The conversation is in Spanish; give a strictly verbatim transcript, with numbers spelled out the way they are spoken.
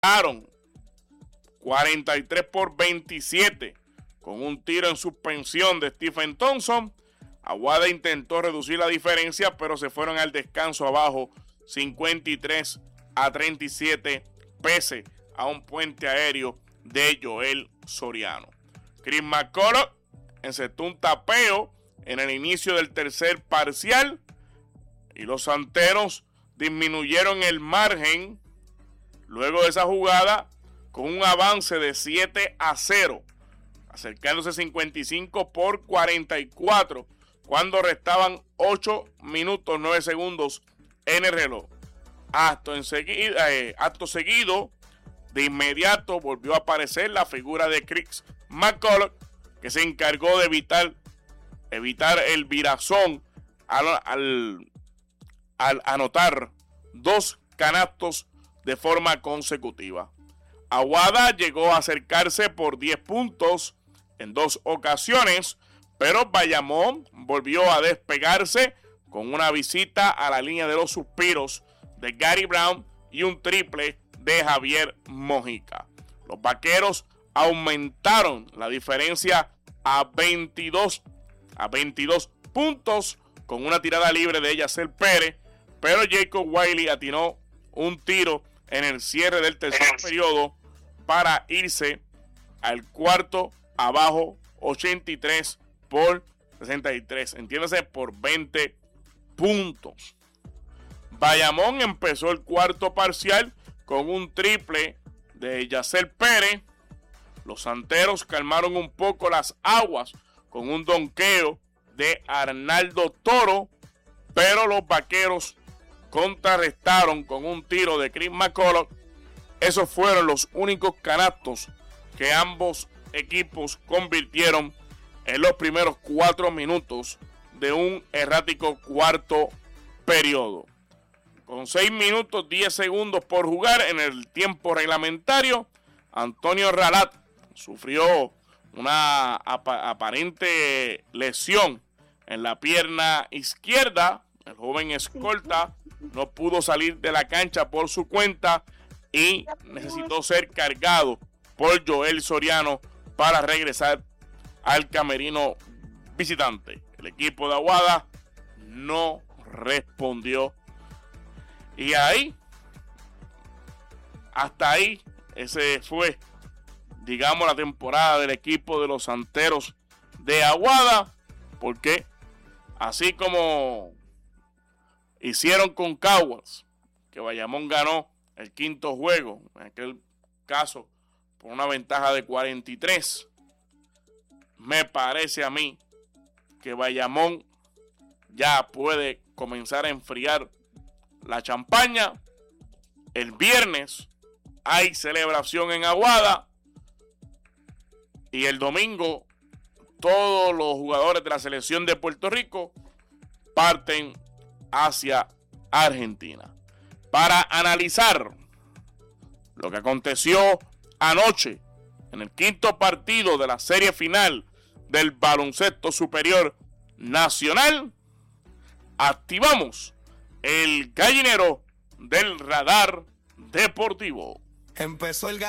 ganaron cuarenta y tres por veintisiete con un tiro en suspensión de Stephen Thompson. Aguada intentó reducir la diferencia, pero se fueron al descanso abajo cincuenta y tres a treinta y siete pese a un puente aéreo de Joel Soriano. Chris McCullough encestó un tapeo en el inicio del tercer parcial y los santeros disminuyeron el margen luego de esa jugada con un avance de siete a cero, acercándose cincuenta y cinco por cuarenta y cuatro cuando restaban ocho minutos nueve segundos en el reloj. Acto, enseguida, eh, acto seguido, de inmediato volvió a aparecer la figura de Chris McCullough, que se encargó de evitar, evitar el virazón al, al, al anotar dos canastos de forma consecutiva. Aguada llegó a acercarse por diez puntos en dos ocasiones, pero Bayamón volvió a despegarse con una visita a la línea de los suspiros de Gary Brown y un triple de Javier Mojica. Los vaqueros aumentaron la diferencia a veintidós, a veintidós puntos con una tirada libre de Yacer Pérez, pero Jacob Wiley atinó un tiro en el cierre del tercer periodo para irse al cuarto abajo ochenta y tres por sesenta y tres, entiéndase, por veinte puntos. Bayamón empezó el cuarto parcial con un triple de Yacer Pérez. Los santeros calmaron un poco las aguas con un donqueo de Arnaldo Toro, pero los vaqueros contrarrestaron con un tiro de Chris McCullough. Esos fueron los únicos canastos que ambos equipos convirtieron en los primeros cuatro minutos de un errático cuarto periodo. Con seis minutos diez segundos por jugar en el tiempo reglamentario, Antonio Ralat sufrió una ap- aparente lesión en la pierna izquierda. El joven escolta no pudo salir de la cancha por su cuenta y necesitó ser cargado por Joel Soriano para regresar al camerino visitante. El equipo de Aguada no respondió. Y ahí, hasta ahí, ese fue, digamos, la temporada del equipo de los Santeros de Aguada, porque así como hicieron con Caguas, que Bayamón ganó el quinto juego, en aquel caso por una ventaja de cuarenta y tres, me parece a mí que Bayamón ya puede comenzar a enfriar la champaña. El viernes hay celebración en Aguada y el domingo todos los jugadores de la selección de Puerto Rico parten hacia Argentina para analizar lo que aconteció anoche en el quinto partido de la serie final del baloncesto superior nacional. Activamos el gallinero del radar deportivo. Empezó el